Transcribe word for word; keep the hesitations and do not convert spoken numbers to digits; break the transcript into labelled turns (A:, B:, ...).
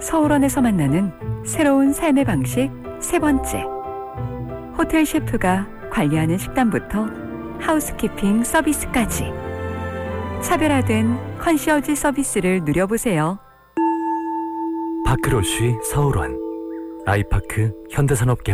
A: 서울원에서 만나는 새로운 삶의 방식 세 번째. 호텔 셰프가 관리하는 식단부터 하우스키핑 서비스까지 차별화된 컨시어지 서비스를 누려보세요.
B: 파크로쉬 서울원, 아이파크 현대산업개발.